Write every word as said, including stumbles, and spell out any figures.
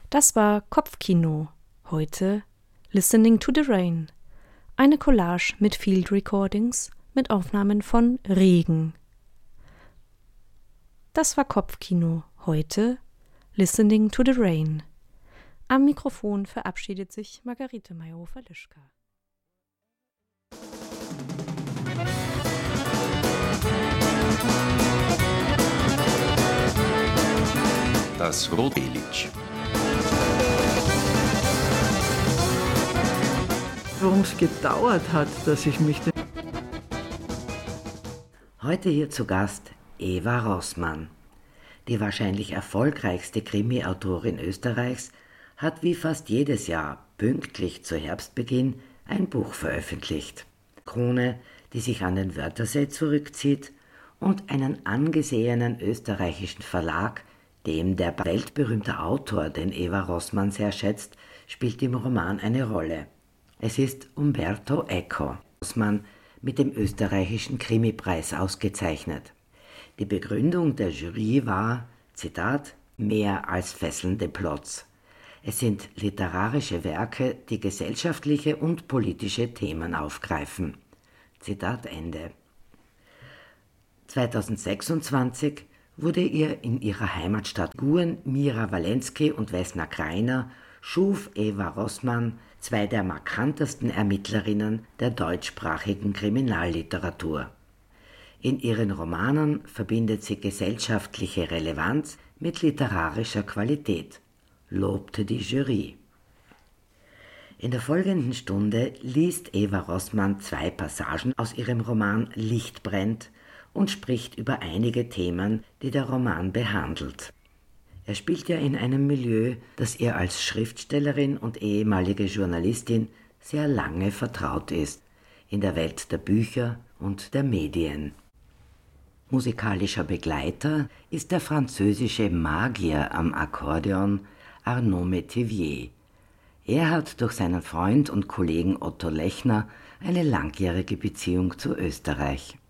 Das war Kopfkino. Heute Listening to the Rain. Eine Collage mit Field Recordings mit Aufnahmen von Regen. Das war Kopfkino. Heute Listening to the Rain. Am Mikrofon verabschiedet sich Margarete Meyerhofer-Lischka. Das Rodelitsch. Warum es gedauert hat, dass ich mich... Heute hier zu Gast Eva Rossmann. Die wahrscheinlich erfolgreichste Krimi-Autorin Österreichs hat wie fast jedes Jahr pünktlich zu Herbstbeginn ein Buch veröffentlicht. Krone, die sich an den Wörthersee zurückzieht und einen angesehenen österreichischen Verlag, dem der weltberühmte Autor, den Eva Rossmann sehr schätzt, spielt im Roman eine Rolle. Es ist Umberto Eco, Rossmann mit dem österreichischen Krimipreis ausgezeichnet. Die Begründung der Jury war, Zitat, mehr als fesselnde Plots. Es sind literarische Werke, die gesellschaftliche und politische Themen aufgreifen. Zitat Ende. zweitausendsechsundzwanzig wurde ihr in ihrer Heimatstadt Guen Mira Walensky und Vesna Greiner schuf Eva Rossmann zwei der markantesten Ermittlerinnen der deutschsprachigen Kriminalliteratur. In ihren Romanen verbindet sie gesellschaftliche Relevanz mit literarischer Qualität, lobte die Jury. In der folgenden Stunde liest Eva Rossmann zwei Passagen aus ihrem Roman Licht brennt und spricht über einige Themen, die der Roman behandelt. Er spielt ja in einem Milieu, das ihr als Schriftstellerin und ehemalige Journalistin sehr lange vertraut ist, in der Welt der Bücher und der Medien. Musikalischer Begleiter ist der französische Magier am Akkordeon Arnaud Métivier. Er hat durch seinen Freund und Kollegen Otto Lechner eine langjährige Beziehung zu Österreich.